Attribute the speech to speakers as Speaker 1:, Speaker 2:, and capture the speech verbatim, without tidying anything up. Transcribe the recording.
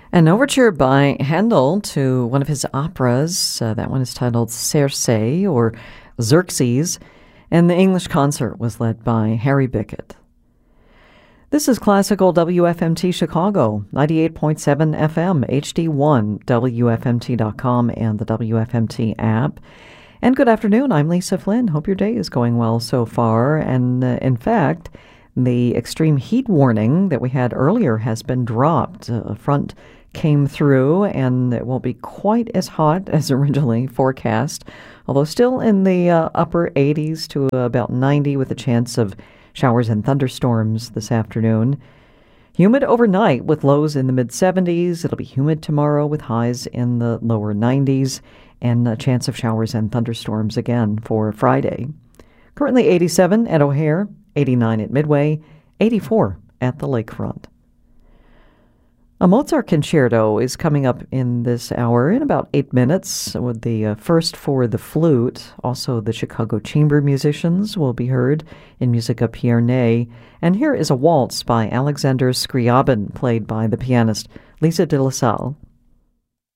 Speaker 1: An overture by Handel to one of his operas. Uh, that one is titled Circe or Xerxes, and the English concert was led by Harry Bickett. This is Classical W F M T Chicago, ninety-eight point seven F M, H D one, W F M T dot com, and the W F M T app. And good afternoon, I'm Lisa Flynn. Hope your day is going well so far. And uh, in fact, the extreme heat warning that we had earlier has been dropped. A front came through, and it won't be quite as hot as originally forecast, although still in the uh, upper eighties to about ninety with a chance of showers and thunderstorms this afternoon. Humid overnight with lows in the mid-seventies. It'll be humid tomorrow with highs in the lower nineties, and a chance of showers and thunderstorms again for Friday. Currently eighty-seven at O'Hare, eighty-nine at Midway, eighty-four at the lakefront. A Mozart concerto is coming up in this hour in about eight minutes with the uh, first for the flute. Also, the Chicago Chamber Musicians will be heard in Musica Pierre Ney. And here is a waltz by Alexander Scriabin, played by the pianist Lisa de la Salle.